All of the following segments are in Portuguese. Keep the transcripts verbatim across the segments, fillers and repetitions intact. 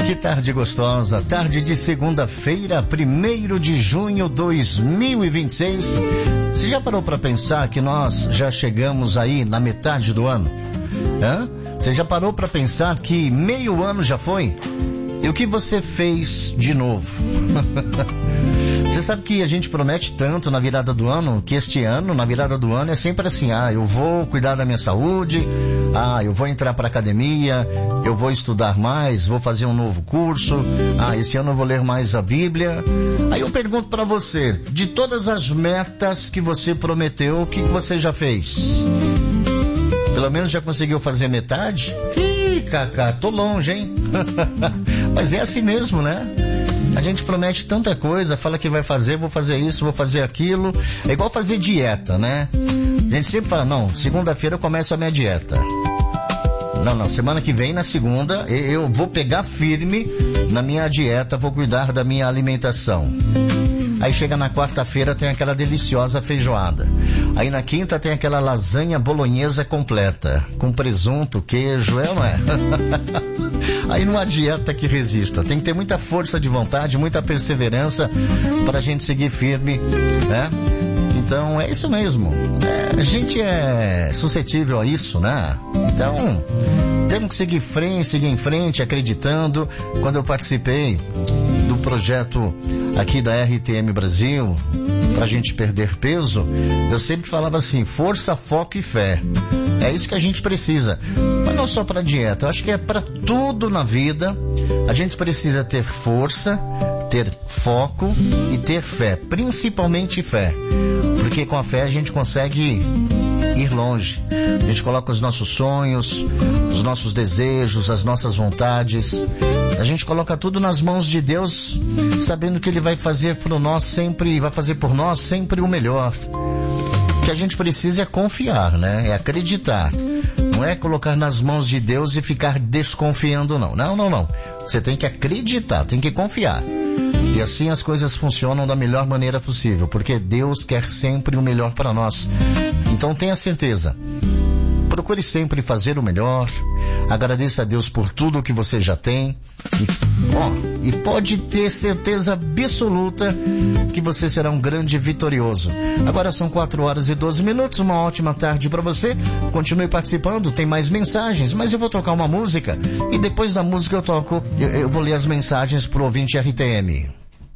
Que tarde gostosa, tarde de segunda-feira, primeiro de junho de dois mil e vinte e seis. Você já parou para pensar que nós já chegamos aí na metade do ano? Hã? Você já parou para pensar que meio ano já foi? E o que você fez de novo? Você sabe que a gente promete tanto na virada do ano, que este ano, na virada do ano, é sempre assim, ah, eu vou cuidar da minha saúde, ah, eu vou entrar para academia, eu vou estudar mais, vou fazer um novo curso, ah, este ano eu vou ler mais a Bíblia. Aí eu pergunto para você, de todas as metas que você prometeu, o que você já fez? Pelo menos já conseguiu fazer metade? Ih, Cacá, tô longe, hein? Mas é assim mesmo, né? A gente promete tanta coisa, fala que vai fazer, vou fazer isso, vou fazer aquilo. É igual fazer dieta, né? A gente sempre fala, não, segunda-feira eu começo a minha dieta. Não, não, semana que vem, na segunda, eu vou pegar firme na minha dieta, vou cuidar da minha alimentação. Aí chega na quarta-feira, tem aquela deliciosa feijoada. Aí na quinta tem aquela lasanha bolonhesa completa, com presunto, queijo, é ou não é? Aí não há dieta que resista. Tem que ter muita força de vontade, muita perseverança para a gente seguir firme, né? Então é isso mesmo. É, a gente é suscetível a isso, né? Então temos que seguir em frente, seguir em frente, acreditando. Quando eu participei do projeto aqui da R T M Brasil, pra gente perder peso, eu sempre falava assim, força, foco e fé. É isso que a gente precisa. Mas não só pra dieta, eu acho que é pra tudo na vida. A gente precisa ter força, ter foco e ter fé, principalmente fé. Porque com a fé a gente consegue ir longe. A gente coloca os nossos sonhos, os nossos desejos, as nossas vontades. A gente coloca tudo nas mãos de Deus, sabendo que Ele vai fazer por nós sempre, vai fazer por nós sempre o melhor. O que a gente precisa é confiar, né? É acreditar. Não é colocar nas mãos de Deus e ficar desconfiando, não. Não, não, não. Você tem que acreditar, tem que confiar. E assim as coisas funcionam da melhor maneira possível, porque Deus quer sempre o melhor para nós. Então tenha certeza. Procure sempre fazer o melhor. Agradeça a Deus por tudo que você já tem. E, ó, e pode ter certeza absoluta que você será um grande vitorioso. Agora são quatro horas e doze minutos. Uma ótima tarde para você. Continue participando. Tem mais mensagens, mas eu vou tocar uma música. E depois da música eu toco, eu, eu vou ler as mensagens pro ouvinte R T M.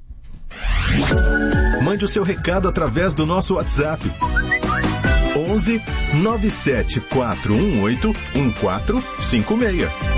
Mande o seu recado através do nosso WhatsApp. onze nove sete quatro um oito um quatro cinco seis.